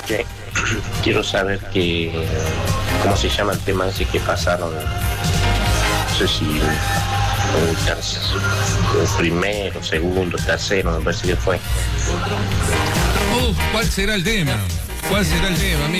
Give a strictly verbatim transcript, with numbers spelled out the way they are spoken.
que quiero saber que, cómo se llama el tema ese que pasaron, no sé si el, tercer, el primero, segundo, tercero, me parece que fue. Uh, ¿cuál será el tema? ¿Cuál será el tema?